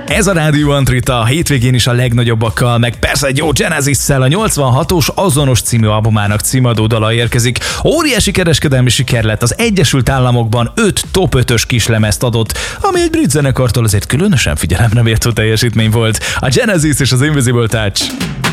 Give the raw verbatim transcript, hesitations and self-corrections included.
Ez a Rádió Antrita a hétvégén is a legnagyobbakkal, meg persze egy jó Genesisszel a nyolcvanhatos Azonos című albumának címadó dala érkezik. Óriási kereskedelmi siker lett, az Egyesült Államokban öt top ötös kislemezt adott, ami egy brit zenekartól azért különösen figyelemre méltó teljesítmény volt. A Genesis és az Invisible Touch.